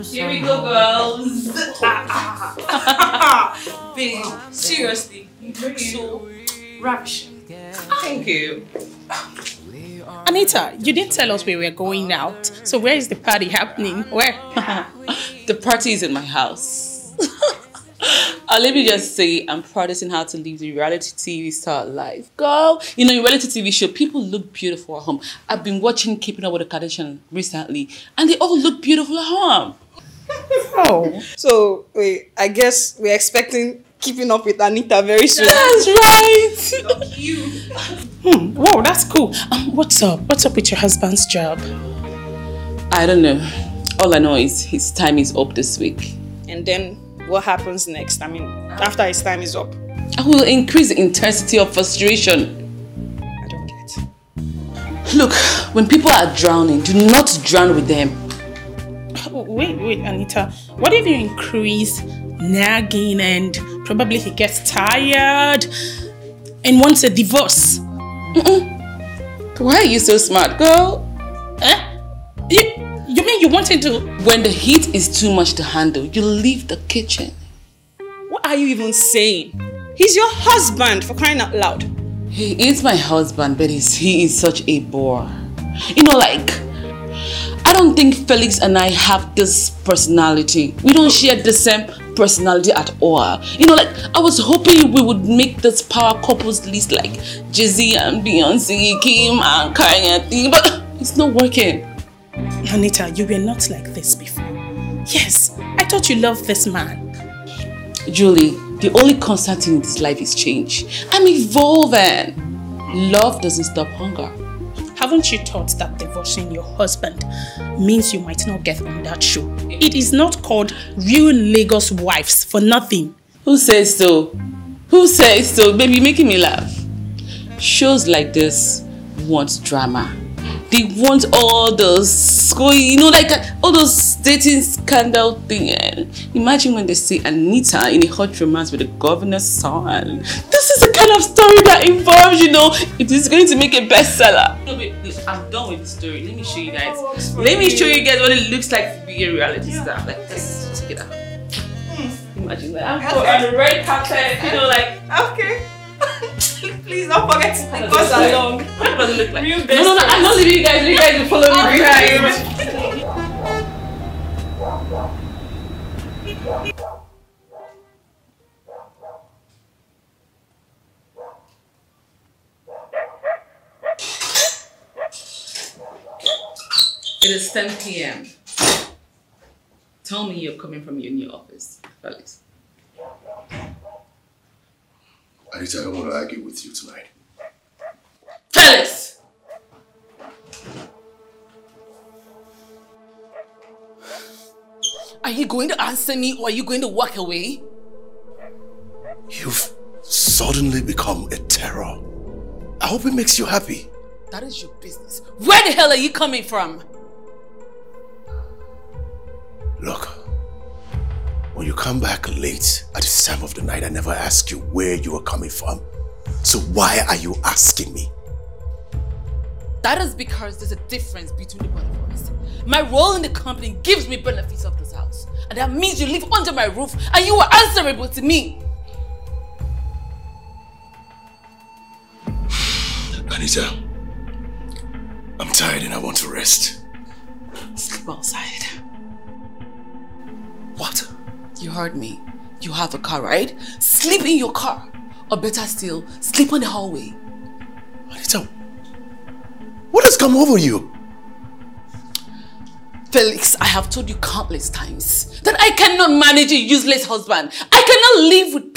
Here we go, girls. Babe, seriously, you look so ravishing. Thank you. Anita, you didn't tell us where we're going out. So where is the party happening? Where? The party is in my house. Let me just say, I'm practicing how to live the reality TV star life. Girl, you know, in reality TV show, people look beautiful at home. I've been watching Keeping Up with the Kardashians recently, and they all look beautiful at home. Oh. So, wait, I guess we're expecting Keeping Up with Anita very soon. That's right. So cute. Wow, that's cool. What's up? What's up with your husband's job? I don't know. All I know is his time is up this week. And then what happens next? I mean, after his time is up. I will increase the intensity of frustration. I don't get. Look, when people are drowning, do not drown with them. Wait, Anita. What if you increase nagging and probably he gets tired and wants a divorce? Why are you so smart, girl? You mean you want him to... When the heat is too much to handle, you leave the kitchen. What are you even saying? He's your husband, for crying out loud. He is my husband, but he is such a bore. You know, like, I don't think Felix and I have this personality. We don't share the same personality at all. You know, like, I was hoping we would make this power couples list like Jay-Z and Beyonce, Kim and Kanye, but it's not working. Anita, you were not like this before. Yes, I thought you loved this man. Julie, the only constant thing in this life is change. I'm evolving. Love doesn't stop hunger. Haven't you thought that divorcing your husband means you might not get on that show? It is not called Real Lagos Wives for nothing. Who says so? Who says so? Baby, you're making me laugh. Shows like this want drama. They want all those, you know, like all those dating scandal thing. Imagine when they see Anita in a hot romance with the governor's son. This is the kind of story that involves, you know, it is going to make a bestseller. No, wait, I'm done with the story. Let me show you guys. Let me show you guys what it looks like to be a reality star. Like this. Check it out. Imagine that. I'm on the red carpet, you know, like. Okay. Please don't forget to take us along. What does it look like? No, I'm not leaving you guys. You guys will follow me behind. It is 10 p.m. Tell me you're coming from your new office, Felix. Anita, I don't want to argue with you tonight. Felix! Are you going to answer me or are you going to walk away? You've suddenly become a terror. I hope it makes you happy. That is your business. Where the hell are you coming from? Look, when you come back late at this time of the night, I never ask you where you are coming from. So why are you asking me? That is because there's a difference between the both of us. My role in the company gives me benefits of this house. And that means you live under my roof and you are answerable to me. Anita, I'm tired and I want to rest. Sleep outside. What? You heard me. You have a car, right? Sleep in your car. Or better still, sleep on the hallway. Anita, what has come over you? Felix, I have told you countless times that I cannot manage a useless husband. I cannot live with